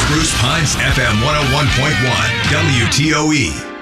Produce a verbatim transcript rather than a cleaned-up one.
Spruce Pines F M one oh one point one W T O E.